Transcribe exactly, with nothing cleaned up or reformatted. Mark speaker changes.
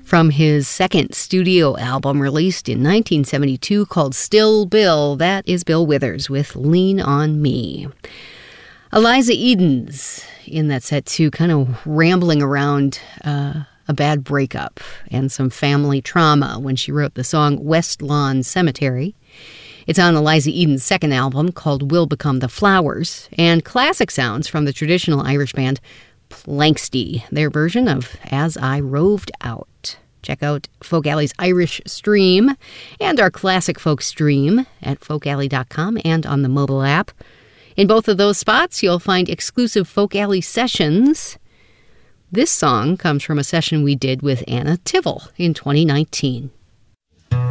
Speaker 1: from his second studio album released in nineteen seventy-two called Still Bill. That is Bill Withers with Lean on Me. Eliza Edens in that set too, kind of rambling around uh, a bad breakup and some family trauma when she wrote the song West Lawn Cemetery. It's on Eliza Edens' second album called Will Become the Flowers, and classic sounds from the traditional Irish band Planxty, their version of As I Roved Out. Check out Folk Alley's Irish Stream and our Classic Folk Stream at folk alley dot com and on the mobile app. In both of those spots, you'll find exclusive Folk Alley sessions. This song comes from a session we did with Anna Tivell in twenty nineteen.